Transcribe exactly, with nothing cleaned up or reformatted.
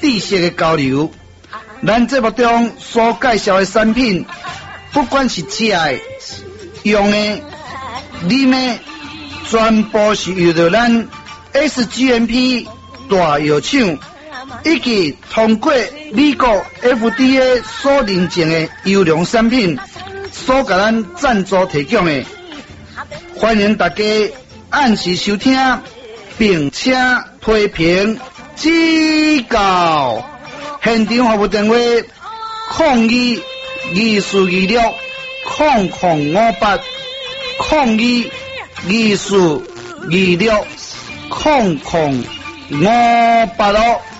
知识的交流。咱节目中所介绍的产品，不管是食的、用的、啉的，全部是由着咱 S G M P 大药厂以及通过美国 F D A 所认证的优良产品所给咱赞助提供的。欢迎大家按时收听，并且批评指教。现场服务电话：零二二四二六零零五八零二二四二六零零五八咯。